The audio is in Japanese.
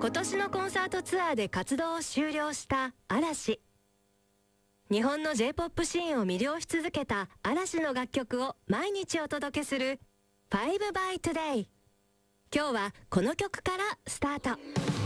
今年のコンサートツアーで活動を終了した嵐。日本の J-POP シーンを魅了し続けた嵐の楽曲を毎日お届けする5 by Today。今日はこの曲からスタート。